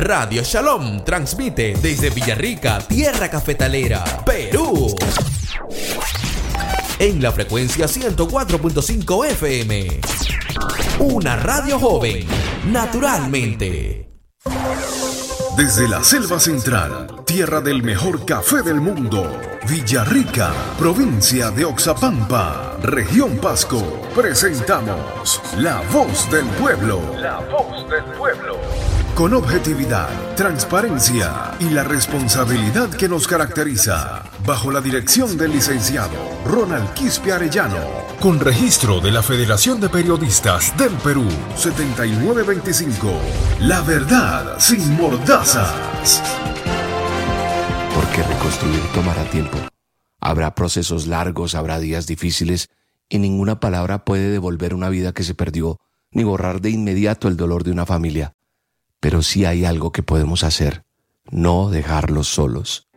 Radio Shalom transmite desde Villarrica, tierra cafetalera, Perú. En la frecuencia 104.5 FM. Una radio joven, naturalmente. Desde la selva central, tierra del mejor café del mundo, Villarrica, provincia de Oxapampa, región Pasco, presentamos La Voz del Pueblo. La Voz del Pueblo. Con objetividad, transparencia y la responsabilidad que nos caracteriza, bajo la dirección del licenciado Ronald Quispe Arellano, con registro de la Federación de Periodistas del Perú, 7925, la verdad sin mordazas. Porque reconstruir tomará tiempo. Habrá procesos largos, habrá días difíciles, y ninguna palabra puede devolver una vida que se perdió, ni borrar de inmediato el dolor de una familia. Pero sí hay algo que podemos hacer: no dejarlos solos.